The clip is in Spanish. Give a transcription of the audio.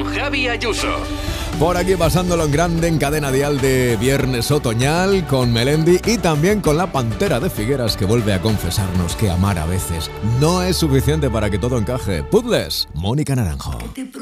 con Javi Ayuso. Por aquí pasándolo en grande en cadena dial de viernes otoñal con Melendi y también con la Pantera de Figueras, que vuelve a confesarnos que amar a veces no es suficiente para que todo encaje. Puzzles, Mónica Naranjo.